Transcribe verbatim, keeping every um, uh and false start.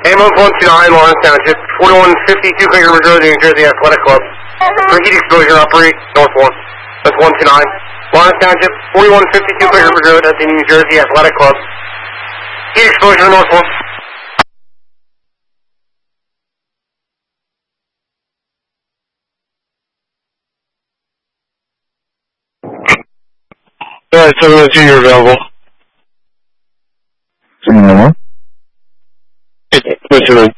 Ambulance one two nine, Lawrence Township, forty-one fifty-two Quaker Ridge Road, New Jersey Athletic Club. For heat exposure, operate north one. That's one two nine. Lawrence Township, forty-one fifty-two Quaker Ridge Road at the New Jersey Athletic Club. Heat exposure, north one. Alright, seven oh two, you're available. seven oh one? What's your name?